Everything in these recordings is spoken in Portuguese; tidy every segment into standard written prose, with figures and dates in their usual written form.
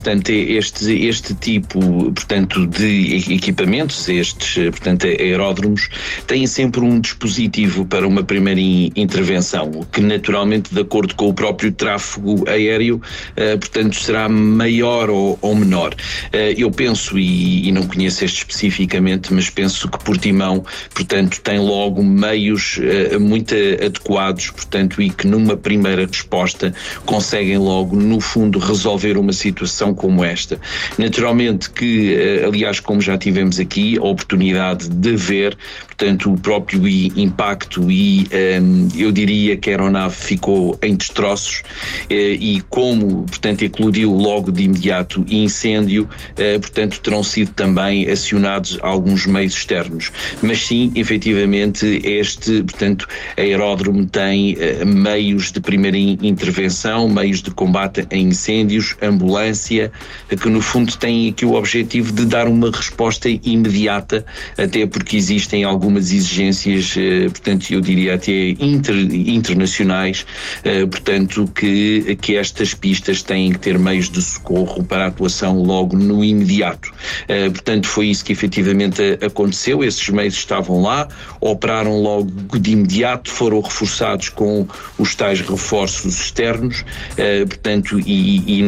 Portanto, este tipo, portanto, de equipamentos, portanto, aeródromos, têm sempre um dispositivo para uma primeira intervenção, que naturalmente, de acordo com o próprio tráfego aéreo, portanto, será maior ou menor. Eu penso, e não conheço este especificamente, mas penso que Portimão, portanto, tem logo meios muito adequados, portanto, e que numa primeira resposta conseguem logo, no fundo, resolver uma situação como esta. Naturalmente que, aliás, como já tivemos aqui a oportunidade de ver, portanto, o próprio impacto e eu diria que a aeronave ficou em destroços e como, portanto, eclodiu logo de imediato incêndio, portanto, terão sido também acionados alguns meios externos. Mas sim, efetivamente, portanto, aeródromo tem meios de primeira intervenção, meios de combate a incêndios, ambulância, que no fundo têm aqui o objetivo de dar uma resposta imediata, até porque existem algumas exigências, portanto, eu diria até internacionais, portanto, que estas pistas têm que ter meios de socorro para a atuação logo no imediato. Portanto, foi isso que efetivamente aconteceu, esses meios estavam lá, operaram logo de imediato, foram reforçados com os tais reforços externos, portanto, e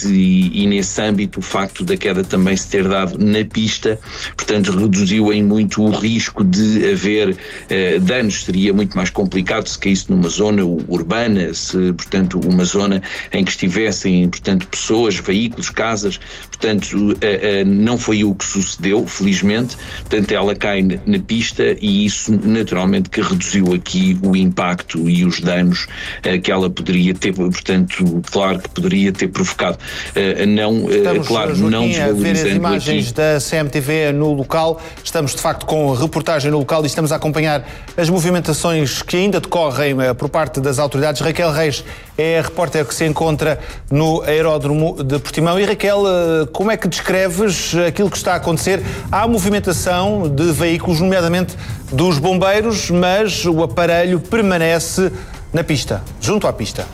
nesse âmbito, o facto da queda também se ter dado na pista, portanto, reduziu em muito o risco de haver danos. Seria muito mais complicado se caísse numa zona urbana, se, portanto, uma zona em que estivessem, portanto, pessoas, veículos, casas, portanto, não foi o que sucedeu, felizmente, portanto, ela cai na pista e isso, naturalmente, que reduziu aqui o impacto e os danos que ela poderia ter, portanto, claro que poderia ter provocado. Estamos, claro, Joaquim, não desvalorizando a ver as imagens aqui da CMTV no local. Estamos, de facto, com reportagem no local e estamos a acompanhar as movimentações que ainda decorrem por parte das autoridades. Raquel Reis é a repórter que se encontra no aeródromo de Portimão. E, Raquel, como é que descreves aquilo que está a acontecer? Há movimentação de veículos, nomeadamente dos bombeiros, mas o aparelho permanece na pista, junto à pista.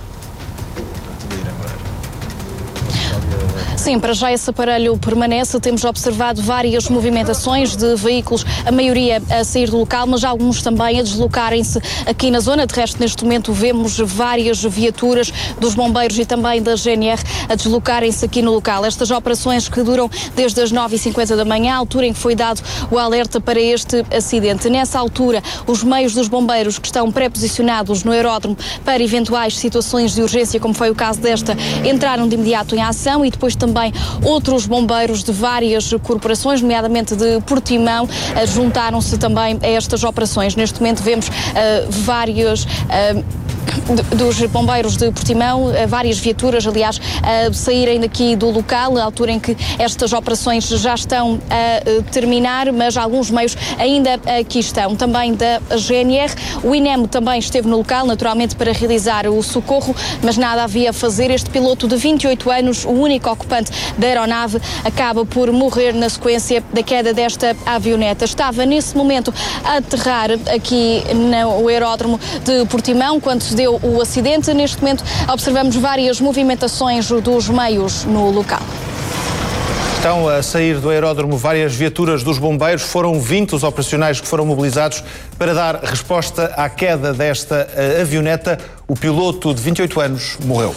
Sim, para já esse aparelho permanece. Temos observado várias movimentações de veículos, a maioria a sair do local, mas alguns também a deslocarem-se aqui na zona. De resto, neste momento vemos várias viaturas dos bombeiros e também da GNR a deslocarem-se aqui no local. Estas operações que duram desde as 9h50 da manhã, a altura em que foi dado o alerta para este acidente. Nessa altura, os meios dos bombeiros que estão pré-posicionados no aeródromo para eventuais situações de urgência, como foi o caso desta, entraram de imediato em ação e depois também outros bombeiros de várias corporações, nomeadamente de Portimão, juntaram-se também a estas operações. Neste momento vemos vários dos bombeiros de Portimão, várias viaturas, aliás, saírem daqui do local, à altura em que estas operações já estão a terminar, mas alguns meios ainda aqui estão. Também da GNR, o INEM também esteve no local, naturalmente para realizar o socorro, mas nada havia a fazer. Este piloto de 28 anos, o único ocupante da aeronave, acaba por morrer na sequência da queda desta avioneta. Estava nesse momento a aterrar aqui no aeródromo de Portimão, quando se deu o acidente. Neste momento observamos várias movimentações dos meios no local. Estão a sair do aeródromo várias viaturas dos bombeiros. Foram 20 os operacionais que foram mobilizados para dar resposta à queda desta avioneta. O piloto de 28 anos morreu.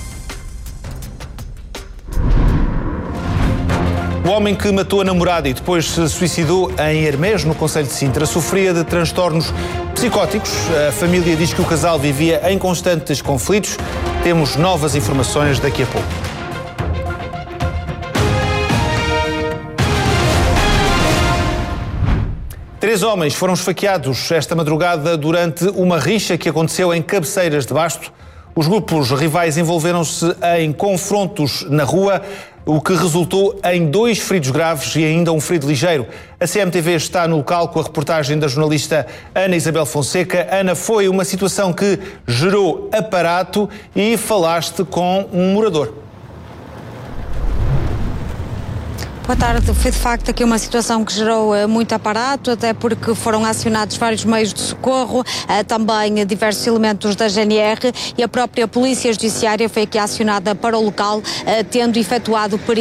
O homem que matou a namorada e depois se suicidou em Hermés, no concelho de Sintra, sofria de transtornos psicóticos. A família diz que o casal vivia em constantes conflitos. Temos novas informações daqui a pouco. Três homens foram esfaqueados esta madrugada durante uma rixa que aconteceu em Cabeceiras de Basto. Os grupos rivais envolveram-se em confrontos na rua, o que resultou em 2 feridos graves e ainda um ferido ligeiro. A CMTV está no local com a reportagem da jornalista Ana Isabel Fonseca. Ana, foi uma situação que gerou aparato e falaste com um morador. Boa tarde. Foi de facto aqui uma situação que gerou muito aparato, até porque foram acionados vários meios de socorro, também diversos elementos da GNR, e a própria Polícia Judiciária foi aqui acionada para o local, tendo efetuado